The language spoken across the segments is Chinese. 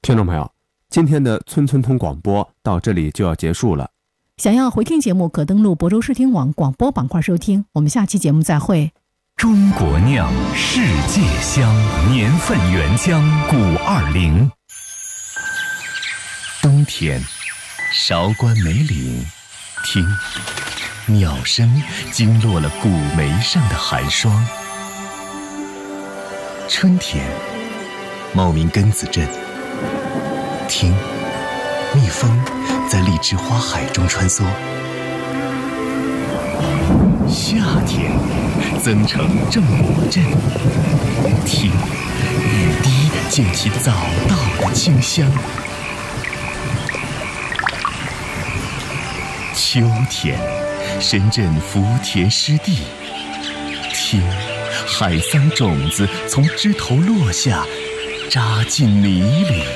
听众朋友，今天的村村通广播到这里就要结束了。 想要回听节目，可登录亳州视听网广播板块收听。我们下期节目再会。 中国酿，世界香，年份原浆520。冬天，韶关梅岭，听，鸟声惊落了古梅上的寒霜。春天，茂名根子镇，听，蜜蜂在荔枝花海中穿梭。夏天，增城正国镇，听，雨滴溅起早稻的清香。秋天，深圳福田湿地，听，海桑种子从枝头落下，扎进泥里。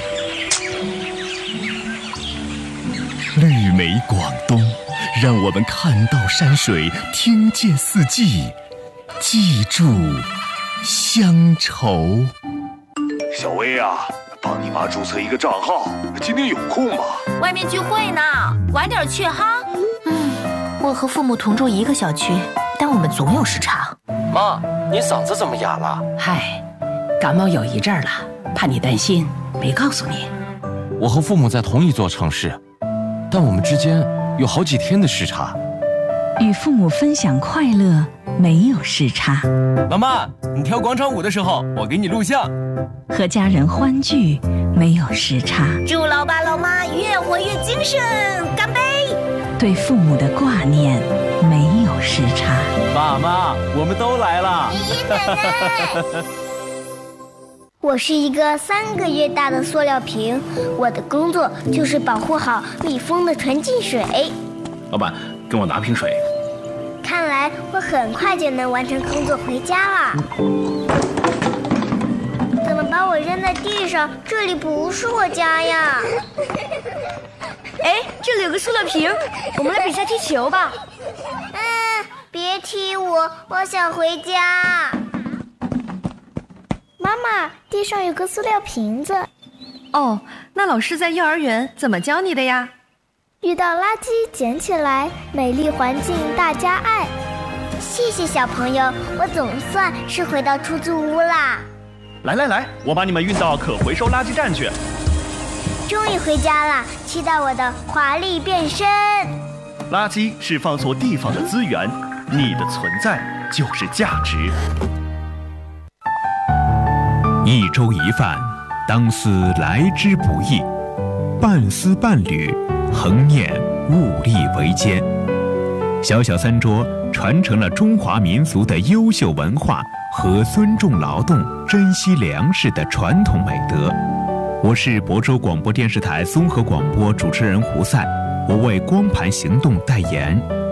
绿美广东，让我们看到山水，听见四季，记住乡愁。 小薇啊，帮你妈注册一个账号，今天有空吗？ 外面聚会呢，晚点去哈。我和父母同住一个小区，但我们总有时差。 妈，你嗓子怎么哑了？ 嗨，感冒有一阵儿了，怕你担心，没告诉你。 我和父母在同一座城市，但我们之间有好几天的时差。 与父母分享快乐，没有时差。 老妈，你跳广场舞的时候，我给你录像。 和家人欢聚，没有时差。 祝老爸老妈越活越精神，干杯！ 对父母的挂念，没有时差。 爸妈，我们都来了。 爷爷奶奶。我是一个3个月大的塑料瓶，我的工作就是保护好蜜蜂的纯净水。 老板，跟我拿瓶水。 看来我很快就能完成工作回家了。怎么把我扔在地上？这里不是我家呀！ 哎，这里有个塑料瓶，我们来比赛踢球吧。 别踢我，我想回家。 妈妈，地上有个塑料瓶子。 哦，那老师在幼儿园怎么教你的呀？ 遇到垃圾捡起来，美丽环境大家爱。 谢谢小朋友，我总算是回到出租屋啦。 来，我把你们运到可回收垃圾站去。 终于回家了，期待我的华丽变身。 垃圾是放错地方的资源，你的存在就是价值。 一粥一饭，当思来之不易；半丝半缕，恒念物力维艰。小小3桌，传承了中华民族的优秀文化和尊重劳动、珍惜粮食的传统美德。我是亳州广播电视台综合广播主持人胡赛，我为光盘行动代言。